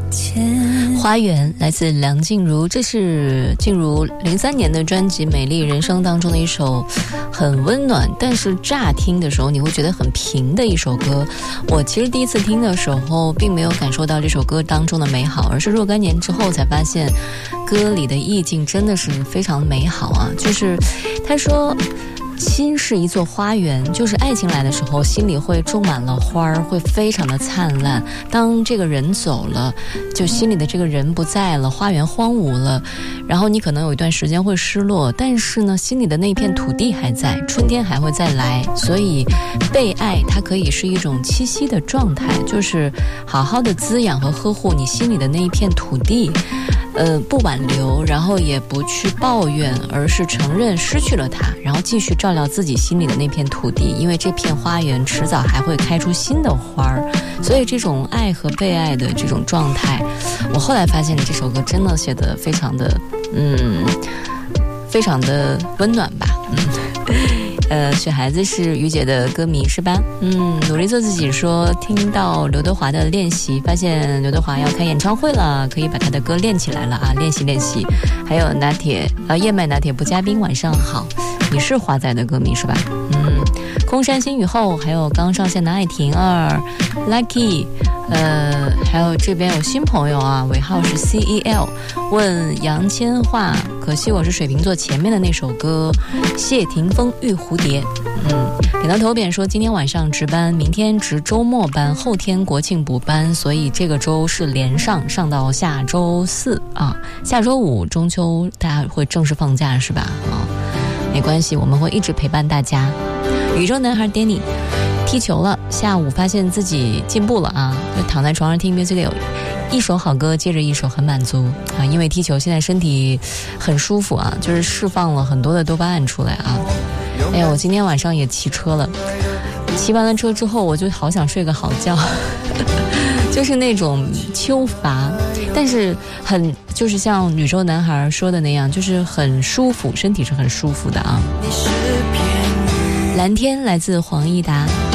花园来自梁静茹，这是静茹03年的专辑《美丽人生》当中的一首很温暖，但是乍听的时候你会觉得很平的一首歌。我其实第一次听的时候并没有感受到这首歌当中的美好，而是若干年之后才发现歌里的意境真的是非常美好啊。就是他说心是一座花园，就是爱情来的时候心里会种满了花儿，会非常的灿烂。当这个人走了，就心里的这个人不在了，花园荒芜了，然后你可能有一段时间会失落，但是呢心里的那片土地还在，春天还会再来。所以被爱它可以是一种栖息的状态，就是好好的滋养和呵护你心里的那一片土地，不挽留，然后也不去抱怨，而是承认失去了它，然后继续照料自己心里的那片土地，因为这片花园迟早还会开出新的花儿。所以这种爱和被爱的这种状态，我后来发现这首歌真的写得非常的非常的温暖吧。雪孩子是于姐的歌迷是吧？努力做自己说听到刘德华的练习，发现刘德华要开演唱会了，可以把他的歌练起来了啊，练习练习。还有拿铁燕麦拿铁不加冰，晚上好，你是华仔的歌迷是吧？空山新雨后，还有刚上线的爱婷儿 Lucky， 还有这边有新朋友啊，尾号是 CEL， 问杨千嬅，可惜我是水瓶座前面的那首歌谢霆锋玉蝴蝶。点到头扁说今天晚上值班，明天值周末班，后天国庆补班，所以这个周是连上到下周四啊，下周五中秋大家会正式放假是吧？没关系，我们会一直陪伴大家。宇宙男孩 Danny 踢球了，下午发现自己进步了啊，就躺在床上听 music， 一首好歌接着一首，很满足啊。因为踢球现在身体很舒服啊，就是释放了很多的多巴胺出来啊。哎呀，我今天晚上也骑车了，骑完了车之后我就好想睡个好觉就是那种秋乏，但是就是像宇宙男孩说的那样，就是很舒服，身体是很舒服的啊。蓝天来自黄义达。